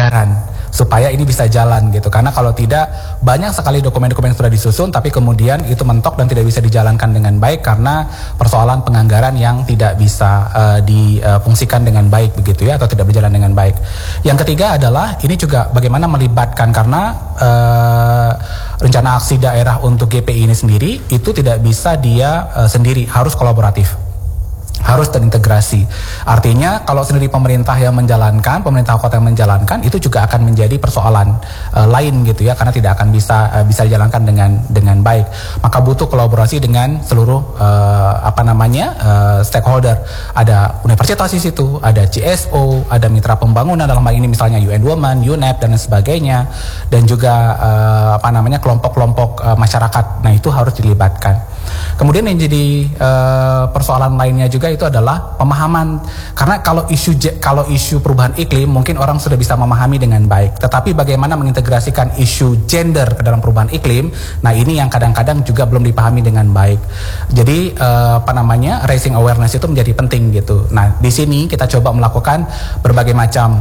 anggaran supaya ini bisa jalan gitu. Karena kalau tidak, banyak sekali dokumen-dokumen yang sudah disusun tapi kemudian itu mentok dan tidak bisa dijalankan dengan baik karena persoalan penganggaran yang tidak bisa difungsikan dengan baik begitu ya, atau tidak berjalan dengan baik. Yang ketiga adalah ini juga bagaimana melibatkan, karena rencana aksi daerah untuk GPI ini sendiri itu tidak bisa dia sendiri, harus kolaboratif, harus terintegrasi. Artinya kalau sendiri pemerintah yang menjalankan, pemerintah kota yang menjalankan, itu juga akan menjadi persoalan lain gitu ya, karena tidak akan bisa dijalankan dengan baik. Maka butuh kolaborasi dengan seluruh stakeholder. Ada universitas di situ, ada CSO, ada mitra pembangunan dalam hal ini misalnya UN Women, UNEP dan sebagainya, dan juga kelompok-kelompok masyarakat. Nah, itu harus dilibatkan. Kemudian yang jadi persoalan lainnya juga itu adalah pemahaman, karena kalau isu perubahan iklim mungkin orang sudah bisa memahami dengan baik, tetapi bagaimana mengintegrasikan isu gender ke dalam perubahan iklim, nah ini yang kadang-kadang juga belum dipahami dengan baik. Jadi raising awareness itu menjadi penting gitu. Nah, di sini kita coba melakukan berbagai macam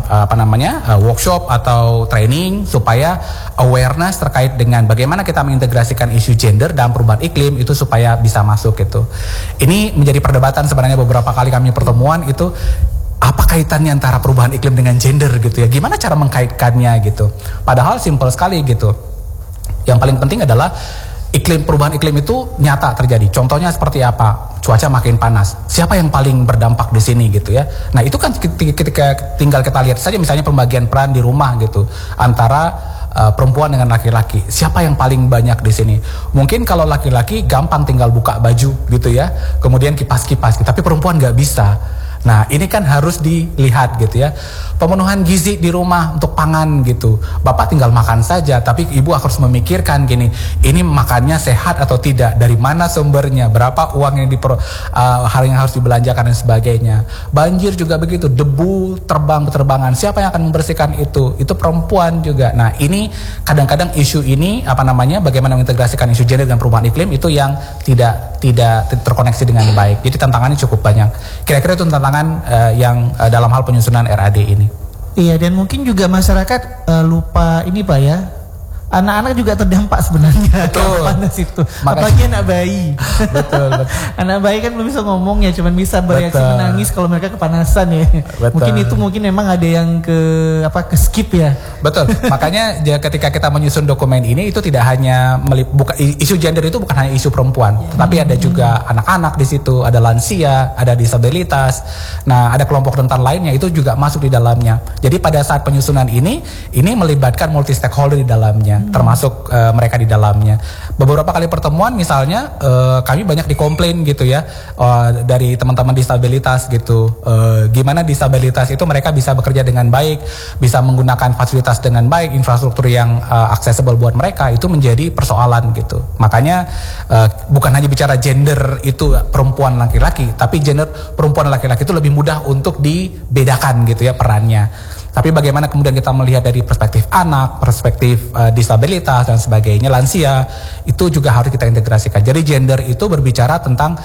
workshop atau training supaya awareness terkait dengan bagaimana kita mengintegrasikan isu gender dalam perubahan iklim itu supaya bisa masuk gitu. Ini menjadi perdebatan sebenarnya beberapa kali kami pertemuan itu, apa kaitannya antara perubahan iklim dengan gender gitu ya, gimana cara mengkaitkannya gitu. Padahal simpel sekali gitu. Yang paling penting adalah perubahan iklim itu nyata terjadi. Contohnya seperti apa? Cuaca makin panas. Siapa yang paling berdampak di sini gitu ya? Nah, itu kan ketika tinggal kita lihat saja misalnya pembagian peran di rumah gitu antara perempuan dengan laki-laki. Siapa yang paling banyak di sini? Mungkin kalau laki-laki gampang tinggal buka baju gitu ya, kemudian kipas-kipas, tapi perempuan nggak bisa. Nah, ini kan harus dilihat gitu ya. Pemenuhan gizi di rumah untuk pangan gitu. Bapak tinggal makan saja, tapi ibu harus memikirkan gini, ini makannya sehat atau tidak, dari mana sumbernya, berapa uang yang hal yang harus dibelanjakan dan sebagainya. Banjir juga begitu, debu terbangan, siapa yang akan membersihkan itu? Itu perempuan juga. Nah, ini kadang-kadang isu ini bagaimana mengintegrasikan isu gender dan perubahan iklim itu yang tidak terkoneksi dengan baik. Jadi tantangannya cukup banyak. Kira-kira itu tantangan yang dalam hal penyusunan RAD ini. Iya, dan mungkin juga masyarakat lupa ini Pak ya, anak-anak juga terdampak sebenarnya panas itu. Apalagi anak bayi. Betul. Anak bayi kan belum bisa ngomong ya, cuman bisa bereaksi menangis kalau mereka kepanasan ya. Betul. Mungkin memang ada yang ke skip ya. Betul. Makanya ketika kita menyusun dokumen ini itu tidak hanya isu gender itu bukan hanya isu perempuan, tetapi ada juga anak-anak di situ, ada lansia, ada disabilitas. Nah, ada kelompok rentan lainnya itu juga masuk di dalamnya. Jadi pada saat penyusunan ini melibatkan multi stakeholder di dalamnya. Termasuk mereka di dalamnya. Beberapa kali pertemuan misalnya kami banyak dikomplain gitu ya dari teman-teman disabilitas gitu, gimana disabilitas itu mereka bisa bekerja dengan baik, bisa menggunakan fasilitas dengan baik, infrastruktur yang accessible buat mereka, itu menjadi persoalan gitu. Makanya bukan hanya bicara gender itu perempuan laki-laki, tapi gender perempuan laki-laki itu lebih mudah untuk dibedakan gitu ya perannya. Tapi bagaimana kemudian kita melihat dari perspektif anak, perspektif disabilitas dan sebagainya, lansia, itu juga harus kita integrasikan. Jadi gender itu berbicara tentang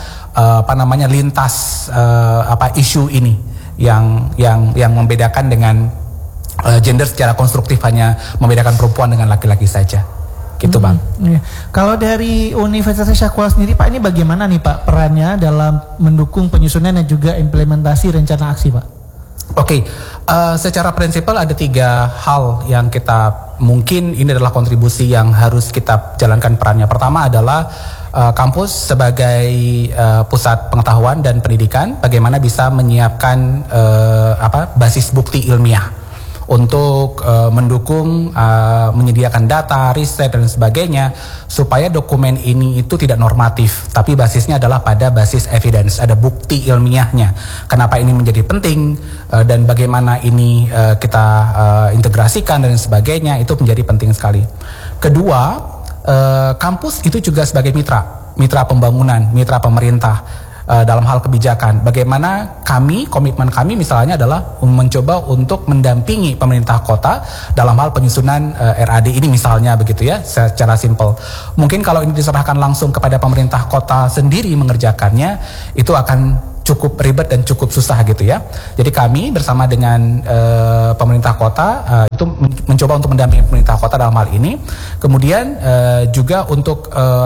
lintas isu ini yang membedakan dengan gender secara konstruktif hanya membedakan perempuan dengan laki-laki saja. Gitu Bang. Iya. Kalau dari Universitas Syakuala sendiri Pak, ini bagaimana nih Pak perannya dalam mendukung penyusunan dan juga implementasi rencana aksi Pak? Oke, secara prinsipal ada 3 hal yang kita mungkin ini adalah kontribusi yang harus kita jalankan perannya. Pertama adalah kampus sebagai pusat pengetahuan dan pendidikan, bagaimana bisa menyiapkan basis bukti ilmiah untuk mendukung menyediakan data, riset dan sebagainya supaya dokumen ini itu tidak normatif, tapi basisnya adalah pada basis evidence, ada bukti ilmiahnya. Kenapa ini menjadi penting dan bagaimana ini kita integrasikan dan sebagainya, itu menjadi penting sekali. Kedua, kampus itu juga sebagai mitra pembangunan, mitra pemerintah dalam hal kebijakan. Bagaimana komitmen kami misalnya adalah mencoba untuk mendampingi pemerintah kota dalam hal penyusunan RAD ini misalnya begitu ya, secara simpel. Mungkin kalau ini diserahkan langsung kepada pemerintah kota sendiri mengerjakannya, itu akan cukup ribet dan cukup susah gitu ya. Jadi kami bersama dengan pemerintah kota itu mencoba untuk mendampingi pemerintah kota dalam hal ini. Kemudian juga untuk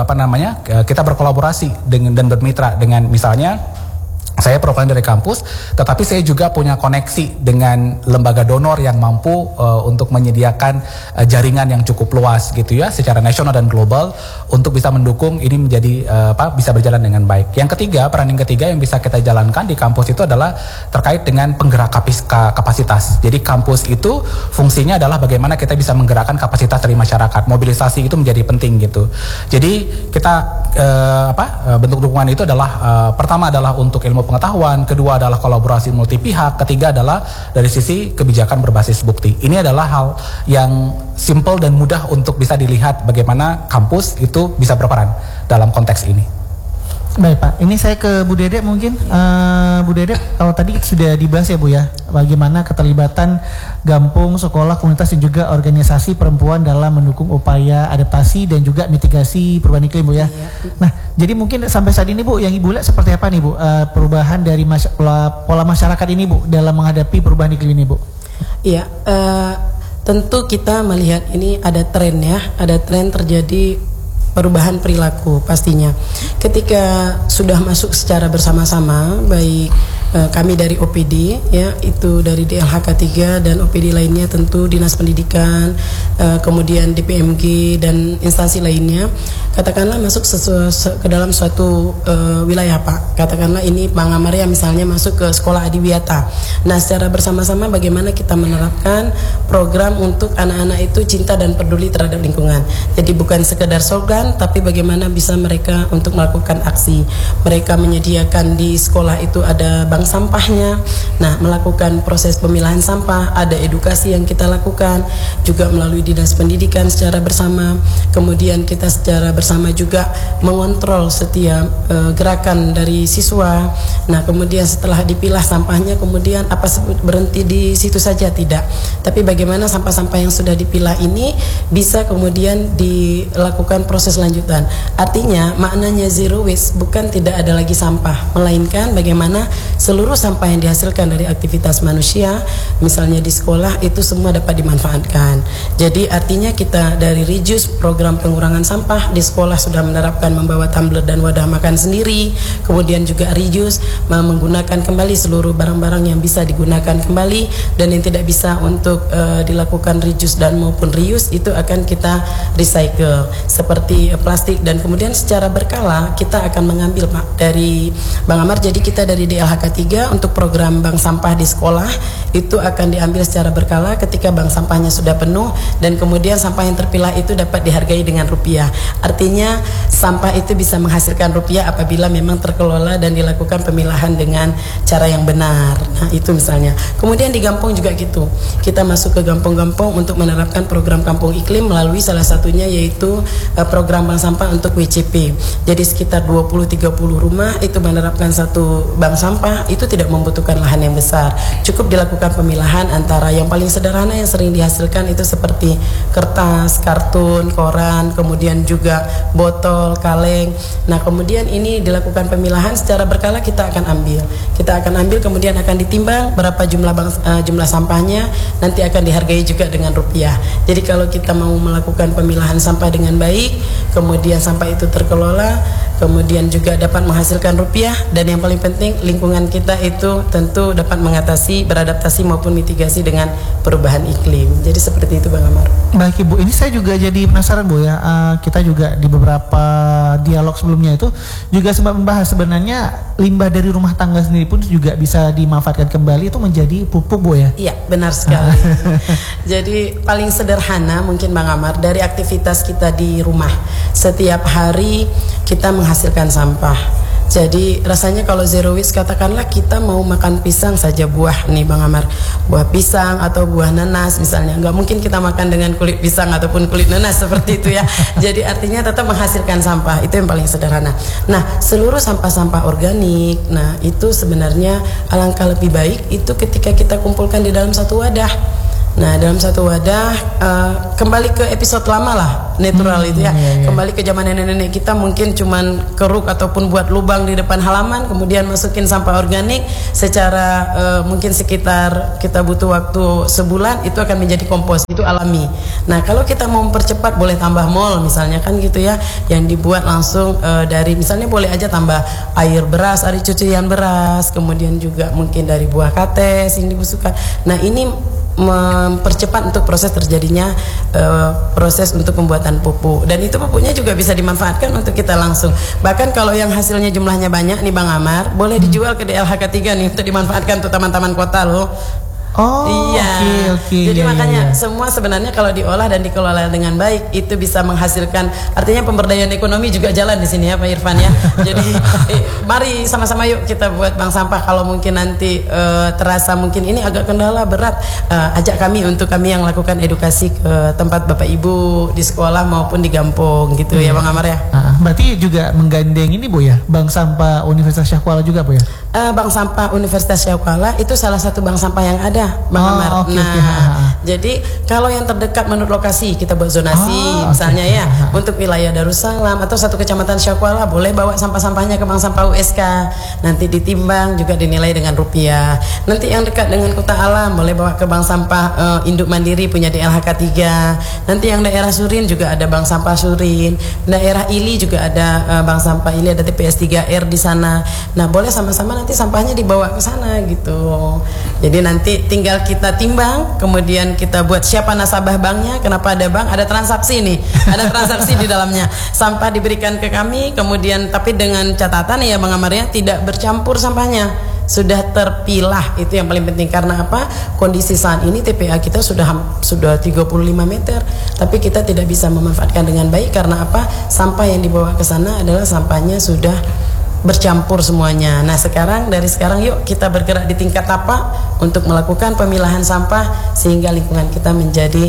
kita berkolaborasi dan bermitra dengan misalnya saya perwakilan dari kampus, tetapi saya juga punya koneksi dengan lembaga donor yang mampu untuk menyediakan jaringan yang cukup luas gitu ya, secara nasional dan global untuk bisa mendukung ini menjadi bisa berjalan dengan baik. Yang ketiga, peran yang ketiga yang bisa kita jalankan di kampus itu adalah terkait dengan penggerak kapasitas. Jadi kampus itu fungsinya adalah bagaimana kita bisa menggerakkan kapasitas dari masyarakat. Mobilisasi itu menjadi penting gitu. Jadi kita bentuk dukungan itu adalah pertama adalah untuk ilmu pengetahuan, kedua adalah kolaborasi multi pihak, ketiga adalah dari sisi kebijakan berbasis bukti. Ini adalah hal yang simple dan mudah untuk bisa dilihat bagaimana kampus itu bisa berperan dalam konteks ini. Baik Pak, ini saya ke Bu Dede mungkin. Bu Dede, kalau tadi sudah dibahas ya Bu ya, bagaimana keterlibatan Gampung, sekolah, komunitas dan juga organisasi perempuan dalam mendukung upaya adaptasi dan juga mitigasi perubahan iklim Bu ya. Nah, jadi mungkin sampai saat ini Bu, yang Ibu lihat seperti apa nih Bu, perubahan dari pola masyarakat ini Bu dalam menghadapi perubahan iklim ini Bu? Iya, tentu kita melihat ini ada tren ya, ada tren terjadi perubahan perilaku pastinya. Ketika sudah masuk secara bersama-sama, baik kami dari OPD ya, itu dari DLHK 3 dan OPD lainnya tentu Dinas Pendidikan, kemudian DPMG dan instansi lainnya, katakanlah masuk ke dalam suatu wilayah Pak. Katakanlah ini Bang Amaria misalnya masuk ke sekolah adiwiyata. Nah, secara bersama-sama bagaimana kita menerapkan program untuk anak-anak itu cinta dan peduli terhadap lingkungan. Jadi bukan sekedar slogan, tapi bagaimana bisa mereka untuk melakukan aksi. Mereka menyediakan di sekolah itu ada bank sampahnya. Nah, melakukan proses pemilahan sampah, ada edukasi yang kita lakukan juga melalui Dinas Pendidikan secara bersama. Kemudian kita secara bersama juga mengontrol setiap gerakan dari siswa. Nah, kemudian setelah dipilah sampahnya, kemudian apa berhenti di situ saja? Tidak. Tapi bagaimana sampah-sampah yang sudah dipilah ini bisa kemudian dilakukan proses lanjutan. Artinya maknanya zero waste bukan tidak ada lagi sampah, melainkan bagaimana seluruh sampah yang dihasilkan dari aktivitas manusia, misalnya di sekolah, itu semua dapat dimanfaatkan. Jadi artinya kita dari reduce, program pengurangan sampah di sekolah sudah menerapkan membawa tumbler dan wadah makan sendiri. Kemudian juga reuse, menggunakan kembali seluruh barang-barang yang bisa digunakan kembali, dan yang tidak bisa untuk dilakukan reduce dan maupun reuse itu akan kita recycle seperti plastik. Dan kemudian secara berkala kita akan mengambil Pak dari Bang Amar. Jadi kita dari DLHK 3 untuk program bank sampah di sekolah itu akan diambil secara berkala ketika bank sampahnya sudah penuh, dan kemudian sampah yang terpilah itu dapat dihargai dengan rupiah. Artinya sampah itu bisa menghasilkan rupiah apabila memang terkelola dan dilakukan pemilahan dengan cara yang benar. Nah, itu misalnya. Kemudian di Gampung juga gitu. Kita masuk ke Gampung-Gampung untuk menerapkan program Kampung Iklim melalui salah satunya yaitu program bank sampah untuk WCP. Jadi sekitar 20-30 rumah itu menerapkan satu bank sampah, itu tidak membutuhkan lahan yang besar. Cukup dilakukan pemilahan antara yang paling sederhana yang sering dihasilkan itu seperti kertas, kartun, koran, kemudian juga botol, kaleng. Nah, kemudian ini dilakukan pemilahan secara berkala, kita akan ambil. Kita akan ambil, kemudian akan ditimbang berapa jumlah sampahnya, nanti akan dihargai juga dengan rupiah. Jadi kalau kita mau melakukan pemilahan sampah dengan baik, kemudian sampah itu terkelola, kemudian juga dapat menghasilkan rupiah, dan yang paling penting lingkungan kita itu tentu dapat beradaptasi maupun mitigasi dengan perubahan iklim. Jadi seperti itu Bang Amar. Baik Ibu, ini saya juga jadi penasaran Bu ya. Kita juga di beberapa dialog sebelumnya itu juga sempat membahas sebenarnya limbah dari rumah tangga sendiri pun juga bisa dimanfaatkan kembali itu menjadi pupuk Bu ya. Iya, benar sekali. Jadi paling sederhana mungkin Bang Amar, dari aktivitas kita di rumah setiap hari kita menghasilkan sampah. Jadi rasanya kalau zero waste, katakanlah kita mau makan pisang saja, buah nih Bang Amar, buah pisang atau buah nanas misalnya, nggak mungkin kita makan dengan kulit pisang ataupun kulit nanas seperti itu ya. Jadi artinya tetap menghasilkan sampah, itu yang paling sederhana. Nah, seluruh sampah-sampah organik, nah itu sebenarnya alangkah lebih baik itu ketika kita kumpulkan di dalam satu wadah. Nah, dalam satu wadah kembali ke episode lama lah, natural itu ya. Kembali ke zaman nenek-nenek kita, mungkin cuman keruk ataupun buat lubang di depan halaman, kemudian masukin sampah organik secara mungkin sekitar kita butuh waktu sebulan, itu akan menjadi kompos, itu alami. Nah, kalau kita mau mempercepat boleh tambah mol misalnya kan gitu ya, yang dibuat langsung dari misalnya boleh aja tambah air beras, air cucian beras, kemudian juga mungkin dari buah kates yang dibusukkan. Nah, ini mempercepat untuk proses terjadinya proses untuk pembuatan pupuk, dan itu pupuknya juga bisa dimanfaatkan untuk kita langsung. Bahkan kalau yang hasilnya jumlahnya banyak nih Bang Amar, boleh dijual ke DLHK 3 nih untuk dimanfaatkan untuk taman-taman kota loh. Oh, iya. Jadi makanya semua sebenarnya kalau diolah dan dikelola dengan baik itu bisa menghasilkan, artinya pemberdayaan ekonomi juga jalan di sini ya Pak Irfan ya. Jadi mari sama-sama yuk kita buat bank sampah. Kalau mungkin nanti terasa mungkin ini agak kendala berat, ajak kami untuk kami yang lakukan edukasi ke tempat Bapak Ibu di sekolah maupun di kampung gitu ya Bang Amar ya. Berarti juga menggandeng ini Bu ya, Bank Sampah Universitas Syahkuala juga Bu ya? Bank Sampah Universitas Syahkuala itu salah satu bank sampah yang ada Bang Amar. Jadi kalau yang terdekat menurut lokasi kita buat zonasi misalnya ya, untuk wilayah Darussalam atau satu kecamatan Syahkuala boleh bawa sampah-sampahnya ke bank sampah USK, nanti ditimbang juga dinilai dengan rupiah. Nanti yang dekat dengan Kota Alam boleh bawa ke bank sampah Induk Mandiri punya DLHK 3. Nanti yang daerah Surin juga ada bank sampah Surin, daerah Ili juga ada bank sampah Ili, ada TPS 3R di sana. Nah, boleh sama-sama nanti sampahnya dibawa ke sana gitu. Jadi nanti tinggal kita timbang, kemudian kita buat siapa nasabah banknya, kenapa ada bank, ada transaksi nih, ada transaksi di dalamnya. Sampah diberikan ke kami, kemudian tapi dengan catatan ya Bang Amarnya tidak bercampur sampahnya, sudah terpilah, itu yang paling penting. Karena apa? Kondisi saat ini TPA kita sudah 35 meter, tapi kita tidak bisa memanfaatkan dengan baik. Karena apa? Sampah yang dibawa ke sana adalah sampahnya sudah bercampur semuanya. Nah, dari sekarang yuk kita bergerak di tingkat tapak untuk melakukan pemilahan sampah sehingga lingkungan kita menjadi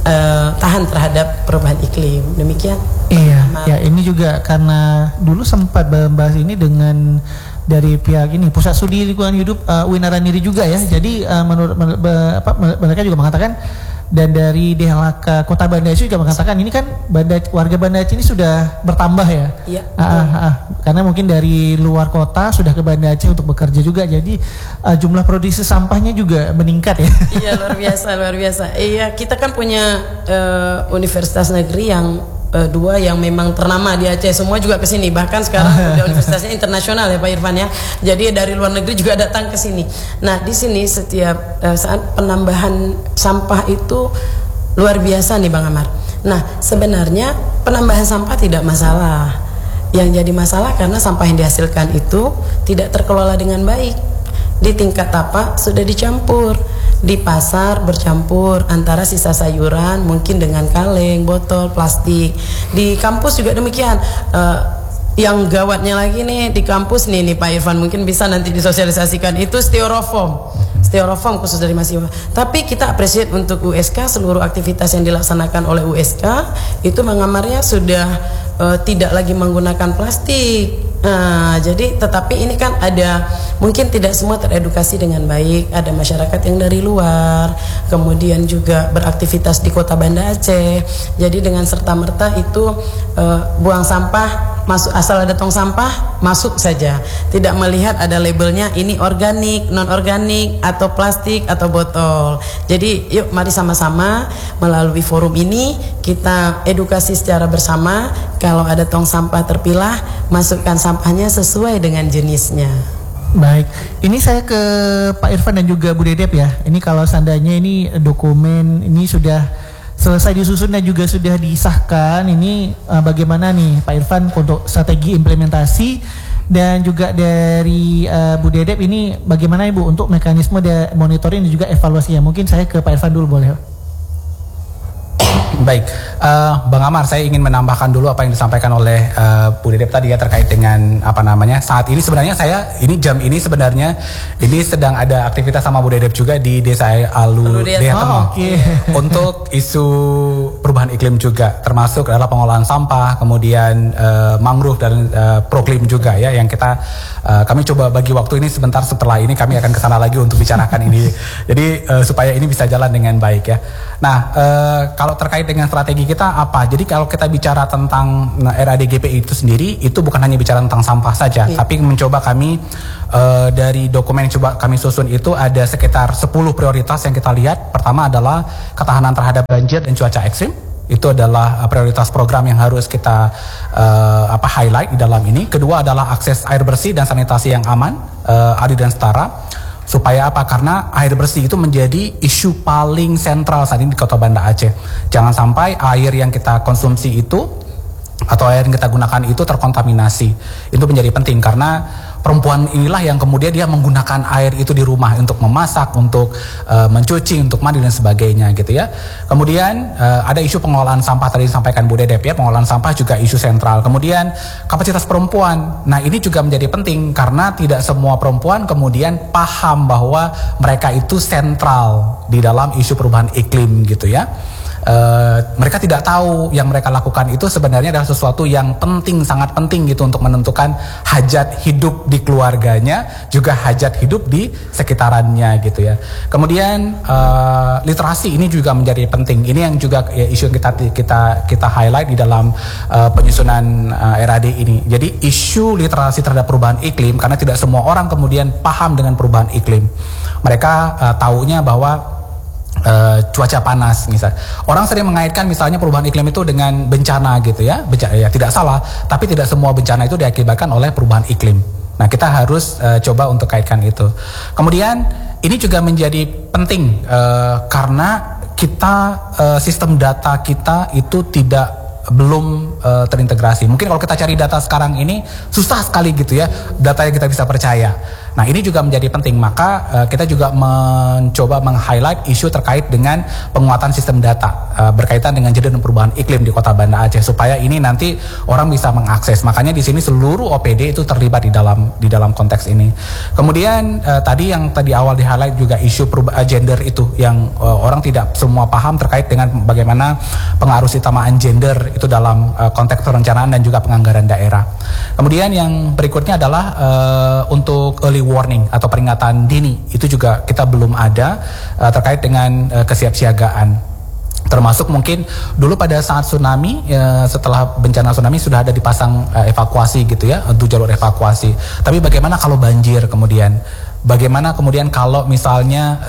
tahan terhadap perubahan iklim. Demikian. Iya, ya ini juga karena dulu sempat membahas ini dengan dari pihak ini Pusat Studi Lingkungan Hidup Winaraniri juga ya. Jadi menurut mereka juga mengatakan, dan dari DLHK Kota Banda Aceh juga mengatakan ini kan warga Banda Aceh ini sudah bertambah ya. Iya. Karena mungkin dari luar kota sudah ke Banda Aceh untuk bekerja juga, jadi jumlah produksi sampahnya juga meningkat ya. Iya, luar biasa. Iya, kita kan punya universitas negeri yang dua yang memang ternama di Aceh, semua juga ke sini. Bahkan sekarang udah universitasnya internasional ya Pak Irfan ya. Jadi dari luar negeri juga datang ke sini. Nah, di sini setiap saat penambahan sampah itu luar biasa nih Bang Amar. Nah, sebenarnya penambahan sampah tidak masalah. Yang jadi masalah karena sampah yang dihasilkan itu tidak terkelola dengan baik. Di tingkat tapak sudah dicampur, di pasar bercampur antara sisa sayuran mungkin dengan kaleng, botol, plastik. Di kampus juga demikian. Yang gawatnya lagi nih di kampus nih Pak Irfan, mungkin bisa nanti disosialisasikan, itu styrofoam khusus dari mahasiswa. Tapi kita appreciate untuk USK, seluruh aktivitas yang dilaksanakan oleh USK itu mengamarnya sudah tidak lagi menggunakan plastik. Jadi tetapi ini kan ada, mungkin tidak semua teredukasi dengan baik. Ada masyarakat yang dari luar, kemudian juga beraktivitas di Kota Banda Aceh. Jadi dengan serta-merta itu buang sampah masuk, asal ada tong sampah masuk saja, tidak melihat ada labelnya ini organik, non organik, atau plastik atau botol. Jadi yuk mari sama-sama melalui forum ini kita edukasi secara bersama. Kalau ada tong sampah terpilah, masukkan sampahnya sesuai dengan jenisnya. Baik, ini saya ke Pak Irfan dan juga Bu Dedep ya. Ini kalau seandainya ini dokumen ini sudah selesai disusun dan juga sudah disahkan, ini bagaimana nih Pak Irfan untuk strategi implementasi, dan juga dari Bu Dedep ini bagaimana Ibu untuk mekanisme monitoring dan juga evaluasinya. Mungkin saya ke Pak Irfan dulu boleh. Baik, Bang Amar, saya ingin menambahkan dulu apa yang disampaikan oleh Bu Dedep tadi ya terkait dengan saat ini sebenarnya jam ini sebenarnya ini sedang ada aktivitas sama Bu Dedep juga di Desa Alu Deatemo untuk isu perubahan iklim juga, termasuk adalah pengolahan sampah, kemudian mangrove dan proklim juga ya yang kami coba bagi waktu ini sebentar, setelah ini kami akan kesana lagi untuk bicarakan ini. Jadi supaya ini bisa jalan dengan baik ya. Nah, kalau terkait dengan strategi kita apa? Jadi kalau kita bicara tentang RADGPI itu sendiri, itu bukan hanya bicara tentang sampah saja, tapi mencoba kami dari dokumen yang coba kami susun itu ada sekitar 10 prioritas yang kita lihat. Pertama adalah ketahanan terhadap banjir dan cuaca ekstrim. Itu adalah prioritas program yang harus kita highlight di dalam ini. Kedua adalah akses air bersih dan sanitasi yang aman, adil dan setara. Supaya apa? Karena air bersih itu menjadi isu paling sentral saat ini di Kota Banda Aceh. Jangan sampai air yang kita konsumsi itu atau air yang kita gunakan itu terkontaminasi. Itu menjadi penting karena perempuan inilah yang kemudian dia menggunakan air itu di rumah untuk memasak, untuk mencuci, untuk mandi dan sebagainya gitu ya. Kemudian ada isu pengelolaan sampah tadi disampaikan Bu Dedep ya, pengelolaan sampah juga isu sentral. Kemudian kapasitas perempuan. Nah, ini juga menjadi penting karena tidak semua perempuan kemudian paham bahwa mereka itu sentral di dalam isu perubahan iklim gitu ya. Mereka tidak tahu yang mereka lakukan itu sebenarnya adalah sesuatu yang penting, sangat penting gitu untuk menentukan hajat hidup di keluarganya, juga hajat hidup di sekitarannya gitu ya. Kemudian literasi ini juga menjadi penting. Ini yang juga isu yang kita highlight di dalam penyusunan RAD ini. Jadi isu literasi terhadap perubahan iklim, karena tidak semua orang kemudian paham dengan perubahan iklim. Mereka taunya bahwa cuaca panas misal. Orang sering mengaitkan misalnya perubahan iklim itu dengan bencana gitu ya. Ya tidak salah, tapi tidak semua bencana itu diakibatkan oleh perubahan iklim. Nah, kita harus coba untuk kaitkan itu. Kemudian ini juga menjadi penting karena kita sistem data kita itu belum terintegrasi. Mungkin kalau kita cari data sekarang ini susah sekali gitu ya, data yang kita bisa percaya. Nah, ini juga menjadi penting. Maka kita juga mencoba meng-highlight isu terkait dengan penguatan sistem data berkaitan dengan gender dan perubahan iklim di Kota Banda Aceh, supaya ini nanti orang bisa mengakses. Makanya di sini seluruh OPD itu terlibat di dalam konteks ini. Kemudian tadi awal di-highlight juga isu gender itu yang orang tidak semua paham terkait dengan bagaimana pengaruh utamaan gender itu dalam konteks perencanaan dan juga penganggaran daerah. Kemudian yang berikutnya adalah untuk early warning atau peringatan dini, itu juga kita belum ada terkait dengan kesiapsiagaan. Termasuk mungkin dulu pada saat tsunami, setelah bencana tsunami sudah ada dipasang evakuasi gitu ya, untuk jalur evakuasi. Tapi bagaimana kalau banjir kemudian? Bagaimana kemudian kalau misalnya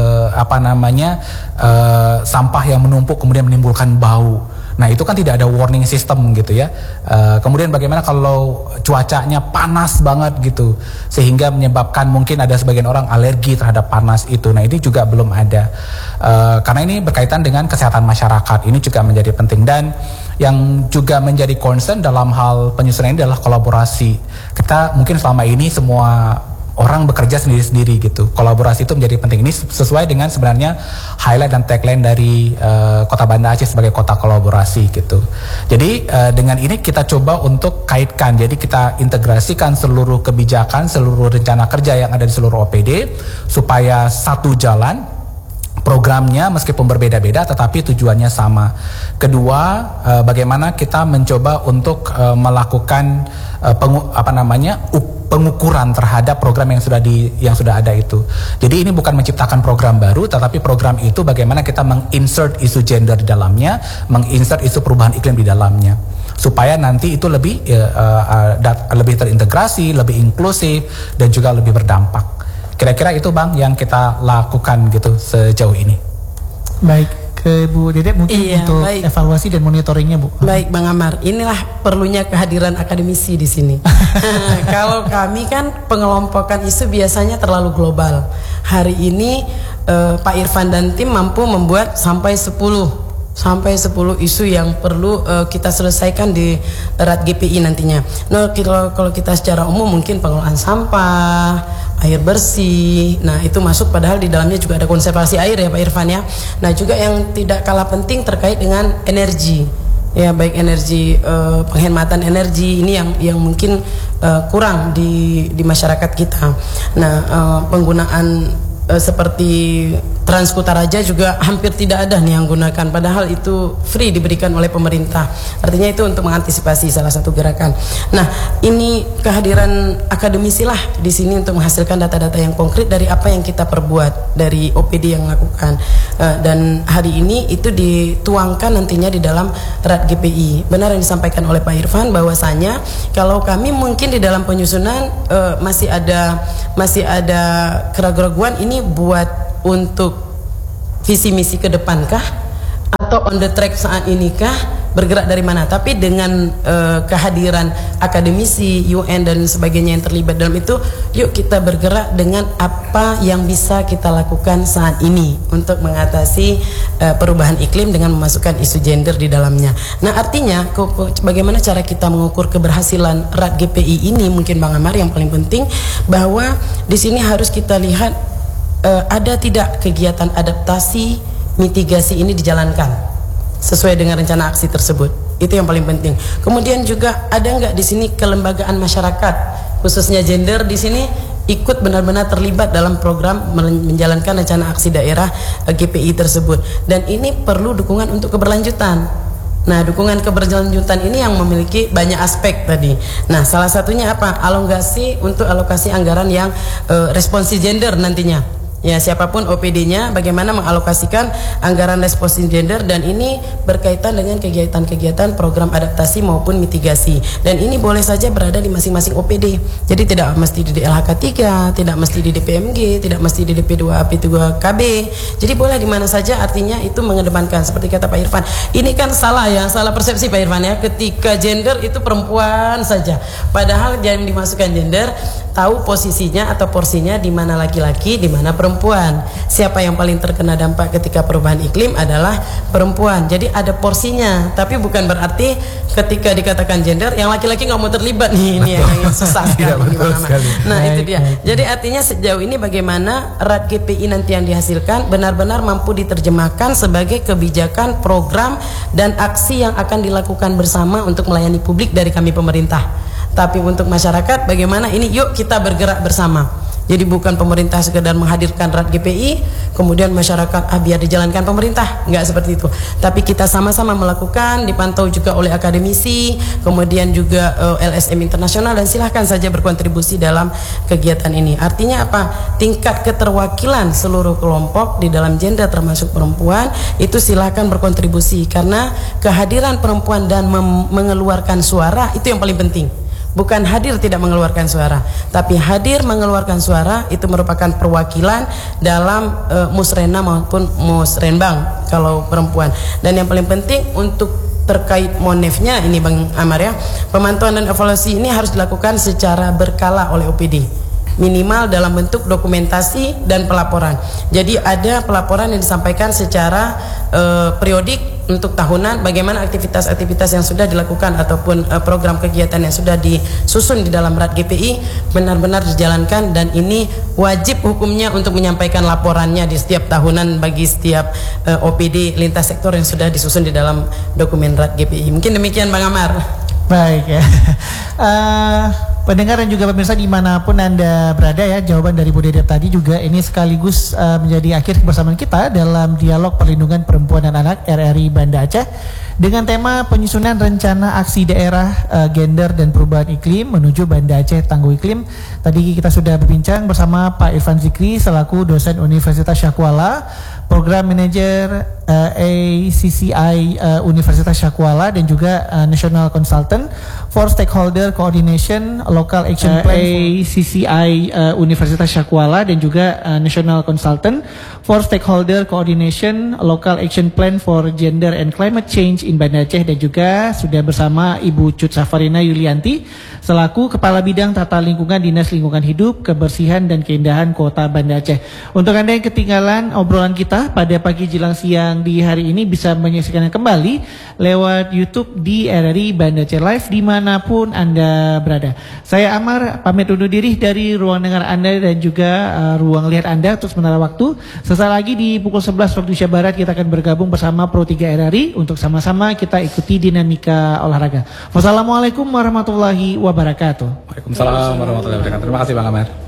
sampah yang menumpuk kemudian menimbulkan bau? Nah, itu kan tidak ada warning system gitu ya. Kemudian bagaimana kalau cuacanya panas banget gitu, sehingga menyebabkan mungkin ada sebagian orang alergi terhadap panas itu. Nah, ini juga belum ada. Karena ini berkaitan dengan kesehatan masyarakat. Ini juga menjadi penting. Dan yang juga menjadi concern dalam hal penyusunan ini adalah kolaborasi. Kita mungkin selama ini semua orang bekerja sendiri-sendiri gitu. Kolaborasi itu menjadi penting. Ini sesuai dengan sebenarnya highlight dan tagline dari Kota Banda Aceh sebagai kota kolaborasi gitu. Jadi dengan ini kita coba untuk kaitkan. Jadi kita integrasikan seluruh kebijakan, seluruh rencana kerja yang ada di seluruh OPD supaya satu jalan. Programnya meskipun berbeda-beda tetapi tujuannya sama. Kedua, bagaimana kita mencoba untuk melakukan pengukuran terhadap program yang sudah ada itu. Jadi ini bukan menciptakan program baru, tetapi program itu bagaimana kita menginsert isu gender di dalamnya, menginsert isu perubahan iklim di dalamnya, supaya nanti itu lebih terintegrasi, lebih inklusif dan juga lebih berdampak. Kira-kira itu Bang yang kita lakukan gitu sejauh ini. Baik, ke Bu Dedep mungkin untuk evaluasi dan monitoringnya Bu. Baik Bang Amar, inilah perlunya kehadiran akademisi di sini. Kalau kami kan pengelompokan isu biasanya terlalu global. Hari ini Pak Irfan dan tim mampu membuat sampai 10 isu yang perlu kita selesaikan di RAD GPI nantinya. Nah, kalau kita secara umum mungkin pengelolaan sampah, air bersih. Nah, itu masuk padahal di dalamnya juga ada konservasi air ya Pak Irfan ya. Nah, juga yang tidak kalah penting terkait dengan energi. Ya, baik energi penghematan energi ini yang mungkin kurang di masyarakat kita. Nah, penggunaan seperti Trans Kutaraja juga hampir tidak ada nih yang gunakan, padahal itu free diberikan oleh pemerintah. Artinya itu untuk mengantisipasi salah satu gerakan. Nah, ini kehadiran akademisi lah di sini untuk menghasilkan data-data yang konkret dari apa yang kita perbuat dari OPD yang lakukan. Dan hari ini itu dituangkan nantinya di dalam RAD GPI. Benar yang disampaikan oleh Pak Irfan bahwasanya kalau kami mungkin di dalam penyusunan masih ada keraguan-keraguan ini buat untuk visi misi ke depan kah atau on the track saat ini kah, bergerak dari mana. Tapi dengan kehadiran akademisi, UN dan sebagainya yang terlibat dalam itu, yuk kita bergerak dengan apa yang bisa kita lakukan saat ini untuk mengatasi perubahan iklim dengan memasukkan isu gender di dalamnya. Nah, artinya bagaimana cara kita mengukur keberhasilan RAD GPI ini, mungkin Bang Amar yang paling penting bahwa di sini harus kita lihat ada tidak kegiatan adaptasi mitigasi ini dijalankan sesuai dengan rencana aksi tersebut. Itu yang paling penting. Kemudian juga ada nggak di sini kelembagaan masyarakat khususnya gender di sini ikut benar-benar terlibat dalam program menjalankan rencana aksi daerah GPI tersebut. Dan ini perlu dukungan untuk keberlanjutan. Nah, dukungan keberlanjutan ini yang memiliki banyak aspek tadi. Nah, salah satunya apa? Alokasi untuk alokasi anggaran yang responsi gender nantinya. Ya, siapapun OPD-nya bagaimana mengalokasikan anggaran responsi gender, dan ini berkaitan dengan kegiatan-kegiatan program adaptasi maupun mitigasi. Dan ini boleh saja berada di masing-masing OPD. Jadi tidak mesti di DLHK 3, tidak mesti di DPMG, tidak mesti di DP2 AP2KB. Jadi boleh di mana saja, artinya itu mengedepankan seperti kata Pak Irfan. Ini kan salah ya, salah persepsi Pak Irfan ya, ketika gender itu perempuan saja. Padahal yang dimasukkan gender tahu posisinya atau porsinya di mana laki-laki, di mana perempuan. Siapa yang paling terkena dampak ketika perubahan iklim adalah perempuan. Jadi ada porsinya, tapi bukan berarti ketika dikatakan gender yang laki-laki nggak mau terlibat nih. Ini yang susah sekali. Nah, itu dia. Jadi artinya sejauh ini bagaimana RAD GPI nanti yang dihasilkan benar-benar mampu diterjemahkan sebagai kebijakan, program dan aksi yang akan dilakukan bersama untuk melayani publik dari kami pemerintah. Tapi untuk masyarakat bagaimana ini, yuk kita bergerak bersama. Jadi bukan pemerintah sekedar menghadirkan RAD GPI kemudian masyarakat biar dijalankan pemerintah, nggak seperti itu. Tapi kita sama-sama melakukan, dipantau juga oleh akademisi, kemudian juga LSM internasional, dan silahkan saja berkontribusi dalam kegiatan ini. Artinya apa? Tingkat keterwakilan seluruh kelompok di dalam gender termasuk perempuan itu silahkan berkontribusi, karena kehadiran perempuan dan mengeluarkan suara itu yang paling penting. Bukan hadir tidak mengeluarkan suara, tapi hadir mengeluarkan suara itu merupakan perwakilan dalam musrena maupun musrenbang kalau perempuan. Dan yang paling penting untuk terkait monefnya ini Bang Amar ya, pemantauan dan evaluasi ini harus dilakukan secara berkala oleh OPD, minimal dalam bentuk dokumentasi dan pelaporan. Jadi ada pelaporan yang disampaikan secara periodik untuk tahunan, bagaimana aktivitas-aktivitas yang sudah dilakukan ataupun program kegiatan yang sudah disusun di dalam RAD GPI benar-benar dijalankan, dan ini wajib hukumnya untuk menyampaikan laporannya di setiap tahunan bagi setiap OPD lintas sektor yang sudah disusun di dalam dokumen RAD GPI. Mungkin demikian Bang Amar. Baik ya. Pendengar dan juga pemirsa dimanapun Anda berada ya, jawaban dari Bu Dedep tadi juga ini sekaligus menjadi akhir kebersamaan kita dalam dialog perlindungan perempuan dan anak RRI Banda Aceh dengan tema penyusunan rencana aksi daerah gender dan perubahan iklim menuju Banda Aceh Tangguh Iklim. Tadi kita sudah berbincang bersama Pak Irfan Zikri selaku dosen Universitas Syakuala, Program Manager ACCI Universitas Syakuala, dan juga National Consultant for Stakeholder Coordination Local Action Plan ACCI Universitas Syakuala, dan juga National Consultant for Stakeholder Coordination Local Action Plan for Gender and Climate Change in Banda Aceh, dan juga sudah bersama Ibu Cut Safarina Yulianti selaku Kepala Bidang Tata Lingkungan Dinas Lingkungan Hidup, Kebersihan dan Keindahan Kota Banda Aceh. Untuk Anda yang ketinggalan obrolan kita kita pada pagi jelang siang di hari ini bisa menyaksikannya kembali lewat YouTube di RRI Banda Aceh Live dimanapun Anda berada. Saya Amar pamit undur diri dari ruang dengar Anda dan juga ruang lihat Anda untuk sementara waktu. Sesaat lagi di pukul 11 waktu Indonesia Barat kita akan bergabung bersama Pro 3 RRI untuk sama-sama kita ikuti dinamika olahraga. Wassalamualaikum warahmatullahi wabarakatuh. Waalaikumsalam warahmatullahi wabarakatuh. Terima kasih Bang Amar.